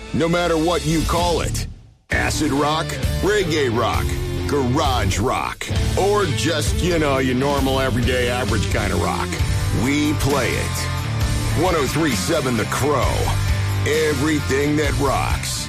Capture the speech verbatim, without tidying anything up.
no matter what you call it. Acid rock, reggae rock, garage rock, or just, you know, your normal, everyday, average kind of rock. We play it. one oh three point seven The Crow. Everything that rocks.